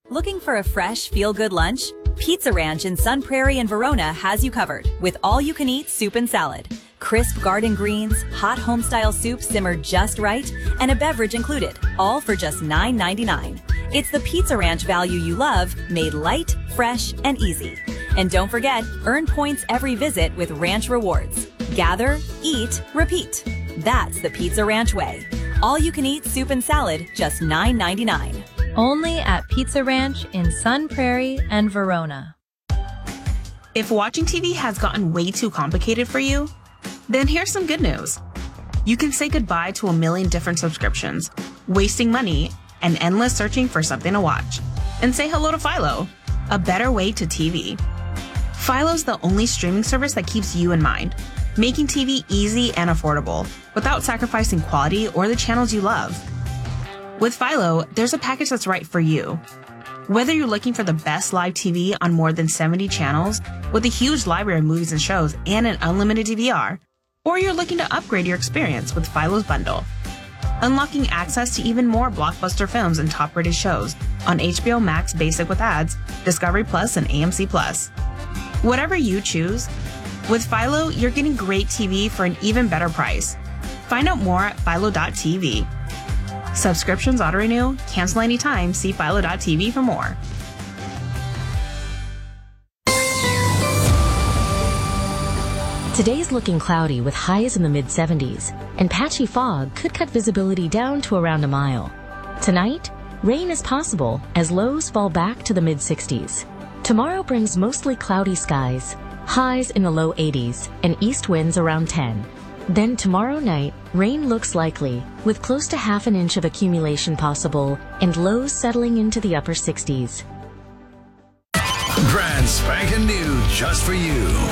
Looking for a fresh, feel-good lunch? Pizza Ranch in Sun Prairie and Verona has you covered with all-you-can-eat soup and salad. Crisp garden greens, hot home-style soup simmered just right, and a beverage included, all for just $9.99. It's the Pizza Ranch value you love, made light, fresh, and easy. And don't forget, earn points every visit with Ranch Rewards. Gather, eat, repeat. That's the Pizza Ranch way. All-you-can-eat soup and salad, just $9.99. Only at Pizza Ranch in Sun Prairie and Verona. If watching TV has gotten way too complicated for you, then here's some good news. You can say goodbye to a million different subscriptions, wasting money, and endless searching for something to watch. And say hello to Philo, a better way to TV. Philo's the only streaming service that keeps you in mind, making TV easy and affordable, without sacrificing quality or the channels you love. With Philo, there's a package that's right for you. Whether you're looking for the best live TV on more than 70 channels, with a huge library of movies and shows and an unlimited DVR, or you're looking to upgrade your experience with Philo's bundle, unlocking access to even more blockbuster films and top-rated shows on HBO Max Basic with ads, Discovery Plus, and AMC Plus. Whatever you choose, with Philo, you're getting great TV for an even better price. Find out more at philo.tv. Subscriptions auto-renew, cancel anytime, see philo.tv for more. Today's looking cloudy with highs in the mid-70s, and patchy fog could cut visibility down to around a mile. Tonight, rain is possible as lows fall back to the mid-60s. Tomorrow brings mostly cloudy skies, highs in the low 80s, and east winds around 10. Then tomorrow night, rain looks likely, with close to half an inch of accumulation possible and lows settling into the upper 60s. Brand spanking new just for you.